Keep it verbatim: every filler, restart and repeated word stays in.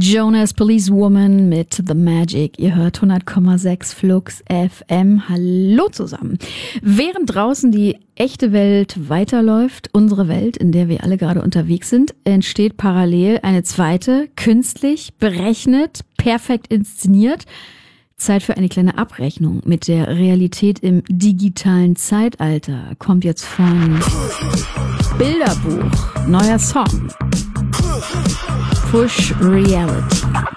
Jonas Policewoman mit The Magic. Ihr hört hundert Komma sechs Flux F M. Hallo zusammen. Während draußen die echte Welt weiterläuft, unsere Welt, in der wir alle gerade unterwegs sind, entsteht parallel eine zweite, künstlich, berechnet, perfekt inszeniert. Zeit für eine kleine Abrechnung mit der Realität im digitalen Zeitalter. Kommt jetzt von Bilderbuch, neuer Song. Push Reality.